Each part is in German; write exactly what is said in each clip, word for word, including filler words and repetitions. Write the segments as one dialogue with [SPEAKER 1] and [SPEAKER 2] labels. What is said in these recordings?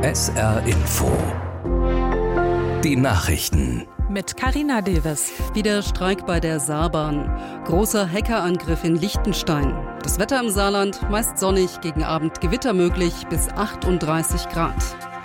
[SPEAKER 1] S R Info. Die Nachrichten.
[SPEAKER 2] Mit Carina Deves.
[SPEAKER 3] Wieder Streik bei der Saarbahn. Großer Hackerangriff in Liechtenstein. Das Wetter im Saarland meist sonnig, gegen Abend Gewitter möglich bis achtunddreißig Grad.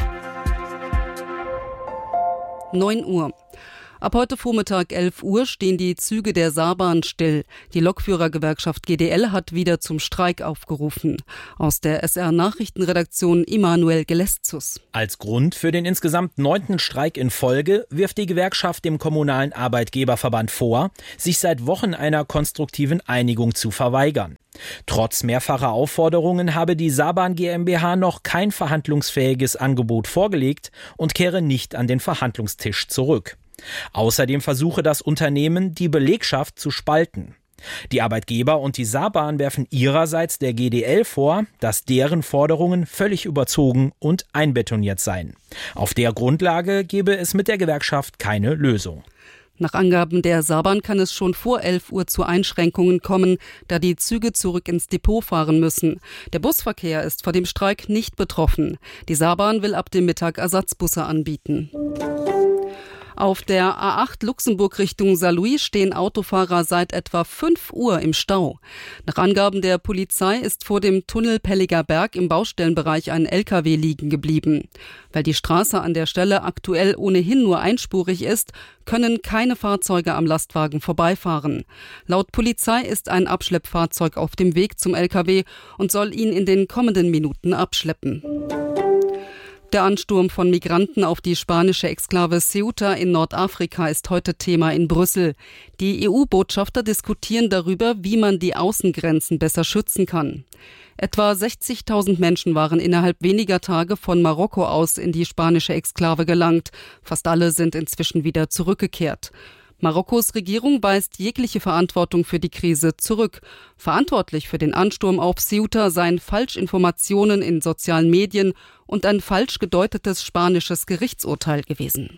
[SPEAKER 3] neun Uhr. Ab heute Vormittag elf Uhr stehen die Züge der Saarbahn still. Die Lokführergewerkschaft G D L hat wieder zum Streik aufgerufen. Aus der S R-Nachrichtenredaktion Immanuel Geleszus.
[SPEAKER 4] Als Grund für den insgesamt neunten Streik in Folge wirft die Gewerkschaft dem Kommunalen Arbeitgeberverband vor, sich seit Wochen einer konstruktiven Einigung zu verweigern. Trotz mehrfacher Aufforderungen habe die Saarbahn GmbH noch kein verhandlungsfähiges Angebot vorgelegt und kehre nicht an den Verhandlungstisch zurück. Außerdem versuche das Unternehmen, die Belegschaft zu spalten. Die Arbeitgeber und die Saarbahn werfen ihrerseits der G D L vor, dass deren Forderungen völlig überzogen und einbetoniert seien. Auf der Grundlage gebe es mit der Gewerkschaft keine Lösung.
[SPEAKER 3] Nach Angaben der Saarbahn kann es schon vor elf Uhr zu Einschränkungen kommen, da die Züge zurück ins Depot fahren müssen. Der Busverkehr ist vor dem Streik nicht betroffen. Die Saarbahn will ab dem Mittag Ersatzbusse anbieten. Auf der A acht Luxemburg Richtung Saarlouis stehen Autofahrer seit etwa fünf Uhr im Stau. Nach Angaben der Polizei ist vor dem Tunnel Pelliger Berg im Baustellenbereich ein L K W liegen geblieben. Weil die Straße an der Stelle aktuell ohnehin nur einspurig ist, können keine Fahrzeuge am Lastwagen vorbeifahren. Laut Polizei ist ein Abschleppfahrzeug auf dem Weg zum L K W und soll ihn in den kommenden Minuten abschleppen. Der Ansturm von Migranten auf die spanische Exklave Ceuta in Nordafrika ist heute Thema in Brüssel. Die E U-Botschafter diskutieren darüber, wie man die Außengrenzen besser schützen kann. Etwa sechzigtausend Menschen waren innerhalb weniger Tage von Marokko aus in die spanische Exklave gelangt. Fast alle sind inzwischen wieder zurückgekehrt. Marokkos Regierung weist jegliche Verantwortung für die Krise zurück. Verantwortlich für den Ansturm auf Ceuta seien Falschinformationen in sozialen Medien und ein falsch gedeutetes spanisches Gerichtsurteil gewesen.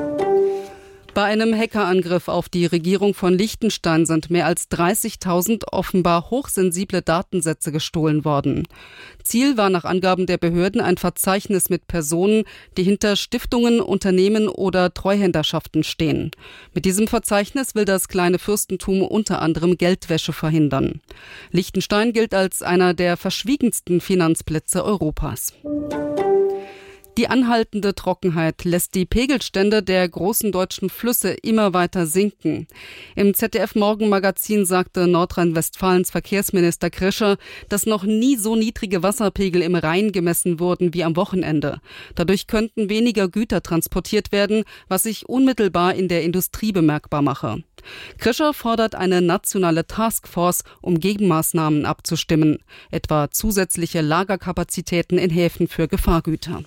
[SPEAKER 3] Bei einem Hackerangriff auf die Regierung von Liechtenstein sind mehr als dreißigtausend offenbar hochsensible Datensätze gestohlen worden. Ziel war nach Angaben der Behörden ein Verzeichnis mit Personen, die hinter Stiftungen, Unternehmen oder Treuhänderschaften stehen. Mit diesem Verzeichnis will das kleine Fürstentum unter anderem Geldwäsche verhindern. Liechtenstein gilt als einer der verschwiegensten Finanzplätze Europas. Die anhaltende Trockenheit lässt die Pegelstände der großen deutschen Flüsse immer weiter sinken. Im Z D F-Morgenmagazin sagte Nordrhein-Westfalens Verkehrsminister Krischer, dass noch nie so niedrige Wasserpegel im Rhein gemessen wurden wie am Wochenende. Dadurch könnten weniger Güter transportiert werden, was sich unmittelbar in der Industrie bemerkbar mache. Krischer fordert eine nationale Taskforce, um Gegenmaßnahmen abzustimmen, etwa zusätzliche Lagerkapazitäten in Häfen für Gefahrgüter.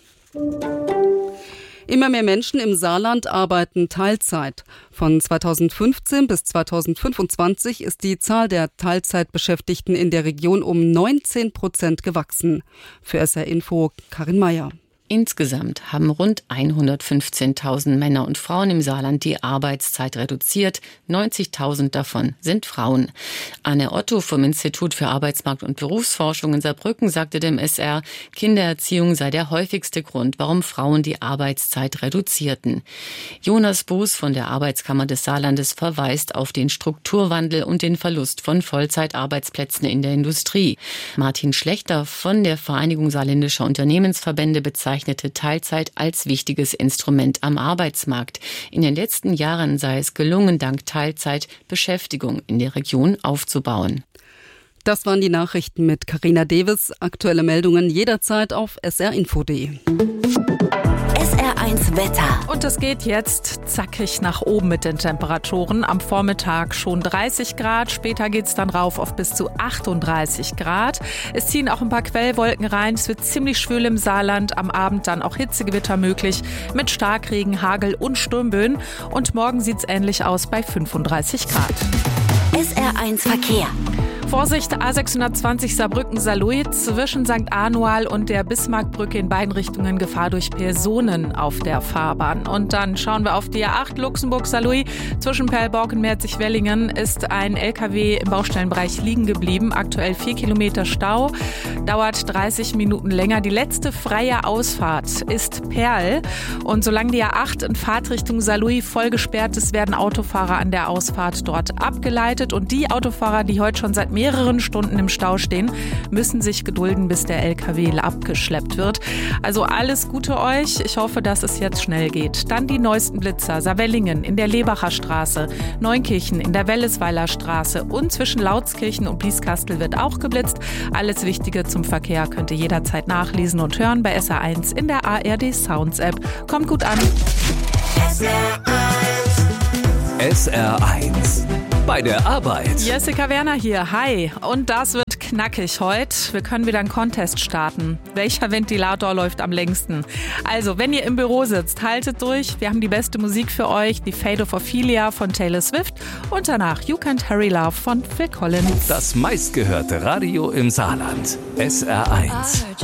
[SPEAKER 3] Immer mehr Menschen im Saarland arbeiten Teilzeit. Von zweitausendfünfzehn bis zweitausendfünfundzwanzig ist die Zahl der Teilzeitbeschäftigten in der Region um neunzehn Prozent gewachsen. Für S R Info Karin Meyer.
[SPEAKER 5] Insgesamt haben rund hundertfünfzehntausend Männer und Frauen im Saarland die Arbeitszeit reduziert. neunzigtausend davon sind Frauen. Anne Otto vom Institut für Arbeitsmarkt- und Berufsforschung in Saarbrücken sagte dem S R, Kindererziehung sei der häufigste Grund, warum Frauen die Arbeitszeit reduzierten. Jonas Buß von der Arbeitskammer des Saarlandes verweist auf den Strukturwandel und den Verlust von Vollzeitarbeitsplätzen in der Industrie. Martin Schlechter von der Vereinigung Saarländischer Unternehmensverbände bezeichnet Teilzeit als wichtiges Instrument am Arbeitsmarkt. In den letzten Jahren sei es gelungen, dank Teilzeit Beschäftigung in der Region aufzubauen.
[SPEAKER 3] Das waren die Nachrichten mit Carina Deves. Aktuelle Meldungen jederzeit auf s r info punkt d e.
[SPEAKER 6] S R eins Wetter.
[SPEAKER 2] Und es geht jetzt zackig nach oben mit den Temperaturen. Am Vormittag schon dreißig Grad, später geht es dann rauf auf bis zu achtunddreißig Grad. Es ziehen auch ein paar Quellwolken rein. Es wird ziemlich schwül im Saarland. Am Abend dann auch Hitzegewitter möglich mit Starkregen, Hagel und Sturmböen. Und morgen sieht es ähnlich aus bei fünfunddreißig Grad.
[SPEAKER 6] S R eins Verkehr.
[SPEAKER 2] Vorsicht, A sechshundertzwanzig Saarbrücken-Saarlouis zwischen Sankt Anual und der Bismarckbrücke in beiden Richtungen Gefahr durch Personen auf der Fahrbahn. Und dann schauen wir auf die A acht Luxemburg-Saarlouis. Zwischen Perlborg und Merzig-Wellingen ist ein L K W im Baustellenbereich liegen geblieben. Aktuell vier Kilometer Stau, dauert dreißig Minuten länger. Die letzte freie Ausfahrt ist Perl. Und solange die A acht in Fahrtrichtung Saarlouis voll gesperrt ist, werden Autofahrer an der Ausfahrt dort abgeleitet. Und die Autofahrer, die heute schon seit mehreren Stunden im Stau stehen, müssen sich gedulden, bis der L K W abgeschleppt wird. Also alles Gute euch. Ich hoffe, dass es jetzt schnell geht. Dann die neuesten Blitzer. Saarwellingen in der Lebacher Straße, Neunkirchen in der Wellesweiler Straße und zwischen Lautskirchen und Blieskastel wird auch geblitzt. Alles Wichtige zum Verkehr könnt ihr jederzeit nachlesen und hören bei S R eins in der A R D Sounds App. Kommt gut an.
[SPEAKER 1] S R eins. Bei der Arbeit.
[SPEAKER 2] Jessica Werner hier, hi. Und das wird knackig heute. Wir können wieder einen Contest starten. Welcher Ventilator läuft am längsten? Also, wenn ihr im Büro sitzt, haltet durch. Wir haben die beste Musik für euch. Die Fate of Ophelia von Taylor Swift. Und danach You Can't Hurry Love von Phil Collins.
[SPEAKER 1] Das meistgehörte Radio im Saarland. S R eins.